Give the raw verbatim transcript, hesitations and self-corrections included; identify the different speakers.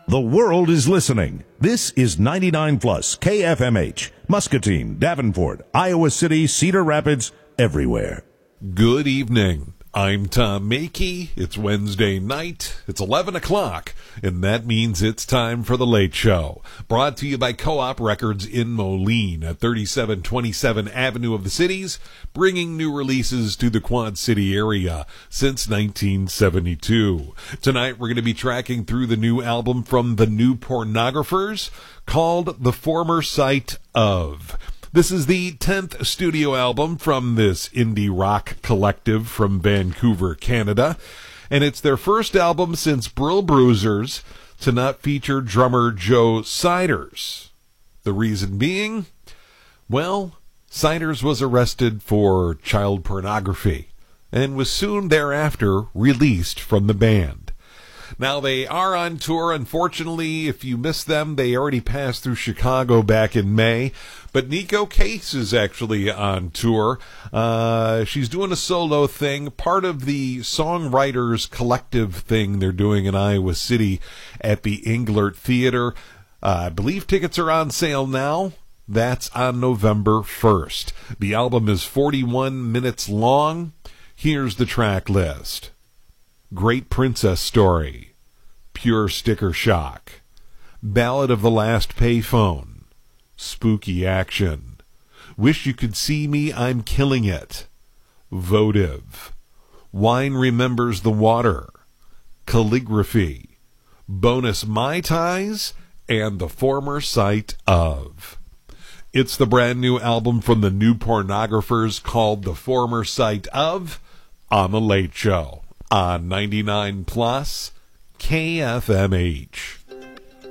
Speaker 1: The world is listening. This is ninety-nine plus K F M H, Muscatine, Davenport, Iowa City, Cedar Rapids, everywhere.
Speaker 2: Good evening. I'm Tom Makey. It's Wednesday night. It's eleven o'clock, and that means it's time for The Late Show. Brought to you by Co-op Records in Moline at thirty-seven twenty-seven Avenue of the Cities, bringing new releases to the Quad City area since nineteen seventy-two. Tonight, we're going to be tracking through the new album from the New Pornographers called The Former Sight Of. This is the tenth studio album from this indie rock collective from Vancouver, Canada, and it's their first album since Brill Bruisers to not feature drummer Joe Siders. The reason being, well, Siders was arrested for child pornography and was soon thereafter released from the band. Now, they are on tour. Unfortunately, if you missed them, they already passed through Chicago back in May. But Neko Case is actually on tour. Uh, she's doing a solo thing, part of the Songwriters Collective thing they're doing in Iowa City at the Englert Theater. Uh, I believe tickets are on sale now. That's on November first. The album is forty-one minutes long. Here's the track list. Great Princess Story, Pure Sticker Shock, Ballad of the Last Payphone, Spooky Action, Wish You Could See Me, I'm Killing It, Votive, Wine Remembers the Water, Calligraphy, Bonus Mai Tais, and The Former Sight Of. It's the brand new album from the New Pornographers called The Former Sight Of on The Late Show on ninety-nine plus K F M H.